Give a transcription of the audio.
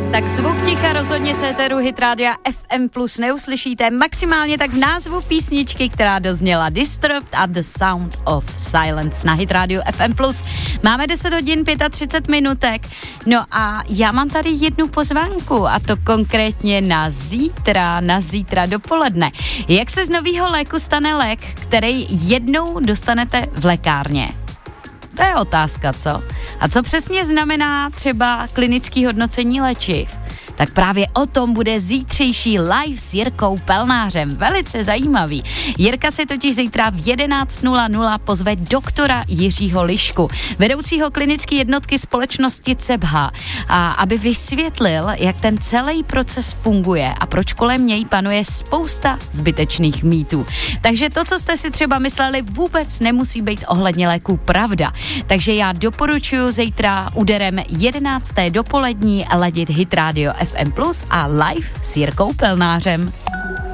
Tak zvuk ticha rozhodně z éteru Hit Rádia FM Plus neuslyšíte, maximálně tak v názvu písničky, která dozněla Disturbed a The Sound of Silence na Hit Rádiu FM Plus. Máme 10 hodin 35 minutek, no a já mám tady jednu pozvánku a to konkrétně na zítra dopoledne. Jak se z novýho léku stane lék, který jednou dostanete v lékárně? To je otázka, co? A co přesně znamená třeba klinické hodnocení léčiv? Tak právě o tom bude zítřejší live s Jirkou Pelnářem. Velice zajímavý. Jirka se totiž zítra v 11:00 pozve doktora Jiřího Lišku, vedoucího klinické jednotky společnosti CEBHA, a aby vysvětlil, jak ten celý proces funguje a proč kolem něj panuje spousta zbytečných mýtů. Takže to, co jste si třeba mysleli, vůbec nemusí být ohledně léků pravda. Takže já doporučuji zítra úderem 11. dopolední ladit Hit Radio FM Plus a live s Jirkou Pelnářem.